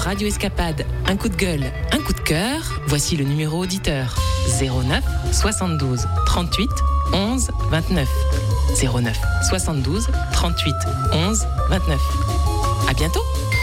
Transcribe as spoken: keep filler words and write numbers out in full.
Radio Escapade, un coup de gueule, un coup de cœur, voici le numéro auditeur zéro neuf soixante-douze trente-huit onze vingt-neuf. zéro neuf soixante-douze trente-huit onze vingt-neuf. À bientôt!